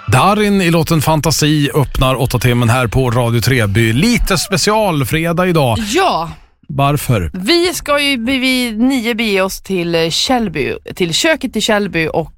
Darin i låten Fantasi öppnar 8 timmen här på Radio Treby. Lite specialfredag idag. Ja. Varför? Vi ska ju vid 9 bege oss till Källby, till köket i Källby och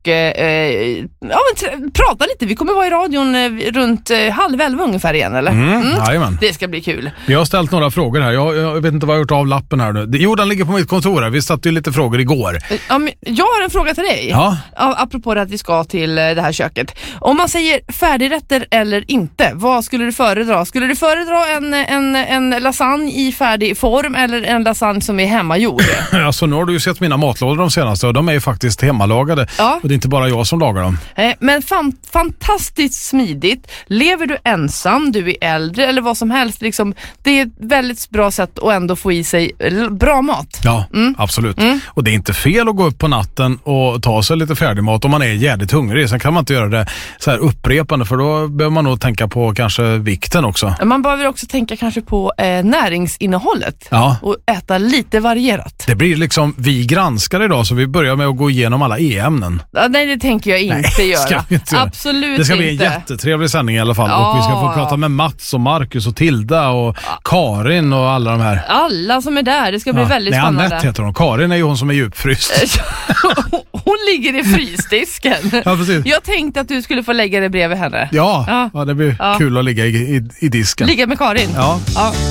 prata lite. Vi kommer vara i radion runt 10:30 ungefär igen, eller? Det ska bli kul. Jag har ställt några frågor här. Jag vet inte vad jag har gjort av lappen här nu. Jo, den ligger på mitt kontor här. Vi satt ju lite frågor igår. Jag har en fråga till dig. Ja. Apropå att vi ska till det här köket. Om man säger färdigrätter eller inte, vad skulle du föredra? Skulle du föredra en lasagne i färdig form eller en lasagne som är hemmagjord? Alltså, nu har du ju sett mina matlådor de senaste och de är ju faktiskt hemmalagade. Ja. Och det är inte bara jag som lagar dem. Men fantastiskt smidigt. Lever du ensam, du är äldre eller vad som helst. Liksom, det är ett väldigt bra sätt att ändå få i sig bra mat. Ja, absolut. Och det är inte fel att gå upp på natten och ta sig lite färdig mat om man är jävligt hungrig. Sen kan man inte göra det så här upprepande, för då behöver man nog tänka på kanske vikten också. Man behöver också tänka kanske på näringsinnehållet. Ja. Och äta lite varierat. Det blir liksom, vi granskar idag så vi börjar med att gå igenom alla e-ämnen. Nej, det tänker jag inte göra. Absolut inte. Det ska bli en jättetrevlig sändning i alla fall. Och vi ska få prata med Mats och Marcus och Tilda och Karin och alla de här. Alla som är där, det ska bli väldigt spännande. Annette heter hon. Karin är ju hon som är djupfryst. Hon ligger i frysdisken. Ja, precis. Jag tänkte att du skulle få lägga det bredvid henne. Ja, det blir kul att ligga i disken. Ligga med Karin. Ja.